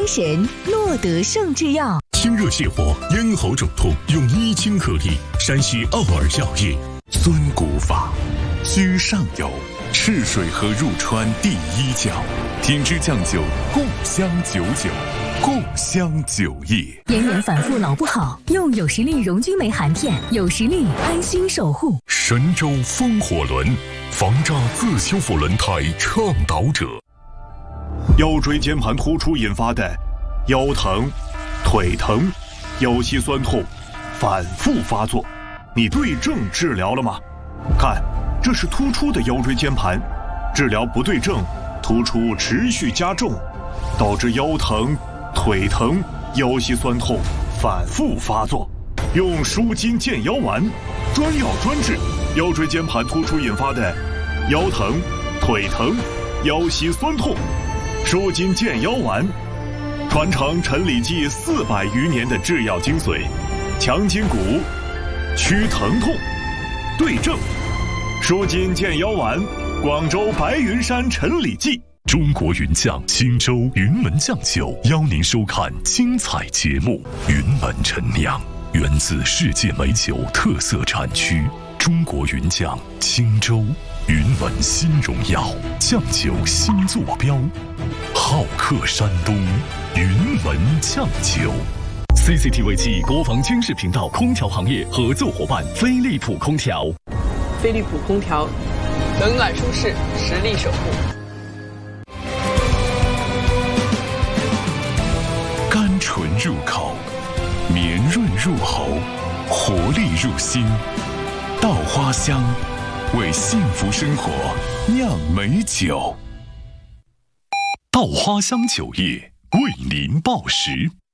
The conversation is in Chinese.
神诺德圣制药。 清热泻火、咽喉肿痛，用伊清颗粒，山西奥尔药业。 尊骨法，居上游，赤水河入川第一角，品质酱酒，共襄99，共襄9亿。 炎炎反复老不好，用有实力溶菌酶含片，有实力安心守护。 神州风火轮，防扎自修复轮胎倡导者。 腰椎间盘突出引发的腰疼、腿疼、腰膝酸痛反复发作，你对症治疗了吗？看，这是突出的腰椎间盘，治疗不对症，突出持续加重，导致腰疼、腿疼、腰膝酸痛反复发作。用舒筋健腰丸，专药专治腰椎间盘突出引发的腰疼、腿疼、腰膝酸痛。舒筋健腰丸，传承陈李济400余年的制药精髓，强筋骨，祛疼痛，对症。舒筋健腰丸，广州白云山陈李济。 中国云酱青州云门酱酒邀您收看精彩节目。云门陈酿，源自世界美酒特色产区中国云酱青州云门新荣耀酱酒新坐标，好客山东云门酱酒。CCTV 暨国防军事频道空调行业合作伙伴飞利浦空调。 飞利浦空调，冷暖舒适，实力守护。 甘醇入口，绵润入喉，活力入心。稻花香，为幸福生活酿美酒。 稻花香酒业为您报时。